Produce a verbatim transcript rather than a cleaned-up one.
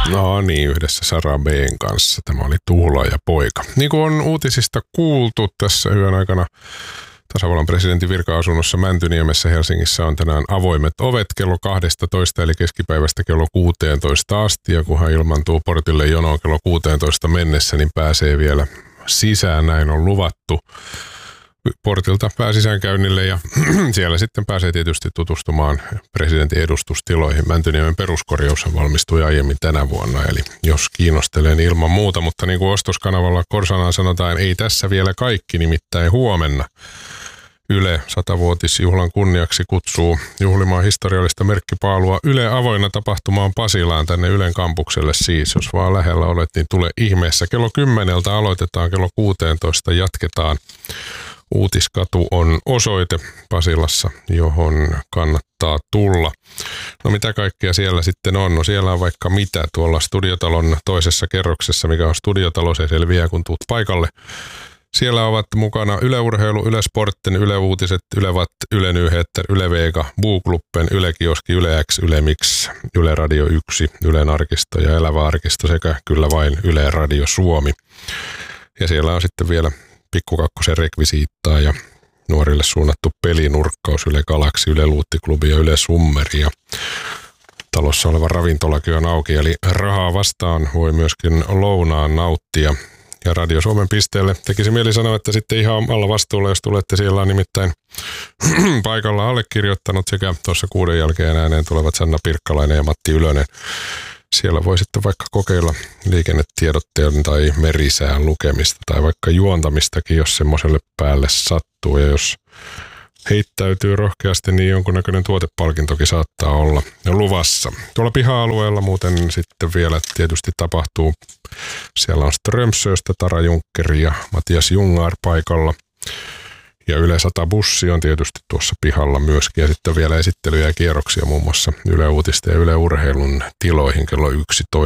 No niin, yhdessä Sara B:n kanssa. Tämä oli Tuhlaaja poika. Niin kuin on uutisista kuultu tässä yön aikana, tasavallan presidentin virka-asunnossa Mäntyniemessä Helsingissä on tänään avoimet ovet kello kaksitoista eli keskipäivästä kello kuusitoista asti. Ja kun hän ilmantuu portille jonoon kello kuusitoista mennessä, niin pääsee vielä sisään. Näin on luvattu. Portilta pääsisäänkäynnille ja siellä sitten pääsee tietysti tutustumaan presidentin edustustiloihin. Mäntyniemen peruskorjaus valmistui aiemmin tänä vuonna, eli jos kiinnostelee, niin ilman muuta. Mutta niin kuin ostoskanavalla Korsanaan sanotaan, ei tässä vielä kaikki, nimittäin huomenna Yle satavuotisjuhlan kunniaksi kutsuu juhlimaan historiallista merkkipaalua Yle avoinna tapahtumaan Pasilaan tänne Ylen kampukselle siis. Jos vaan lähellä olet, niin tule ihmeessä. Kello kymmeneltä aloitetaan, kello kuusitoista jatketaan. Uutiskatu on osoite Pasilassa, johon kannattaa tulla. No mitä kaikkea siellä sitten on? No siellä on vaikka mitä tuolla studiotalon toisessa kerroksessa, mikä on studiotalo, se selviää kun tuut paikalle. Siellä ovat mukana Yle Urheilu, Yle Sportten, Yle Uutiset, Yle Vatt, Yle Nyheter, Yle Vega, Bookluppen, Yle Kioski, Yle X, Yle Mix, Yle Radio yksi, Ylen arkisto ja Elävä arkisto sekä kyllä vain Yle Radio Suomi. Ja siellä on sitten vielä Pikkukakkosen rekvisiittaa ja nuorille suunnattu pelinurkkaus, Yle Galaxy, Yle Luuttiklubi ja Yle Summeri. Ja talossa oleva ravintolakin on auki, eli rahaa vastaan voi myöskin lounaan nauttia. Ja Radio Suomen pisteelle tekisi mieli sanoa, että sitten ihan alla vastuulla, jos tulette, siellä on nimittäin paikalla allekirjoittanut sekä tuossa kuuden jälkeen ääneen tulevat Sanna Pirkkalainen ja Matti Ylönen. Siellä voi sitten vaikka kokeilla liikennetiedotteen tai merisään lukemista tai vaikka juontamistakin, jos semmoiselle päälle sattuu. Ja jos heittäytyy rohkeasti, niin jonkunnäköinen tuotepalkintokin saattaa olla luvassa. Tuolla piha-alueella muuten sitten vielä tietysti tapahtuu. Siellä on Strömsöstä Tara Junkkeri ja Matias Jungar paikalla. Ja Yle sata bussi on tietysti tuossa pihalla myöskin. Ja sitten vielä esittelyjä ja kierroksia muun muassa Yle Uutisten ja Yle Urheilun tiloihin kello yksitoista.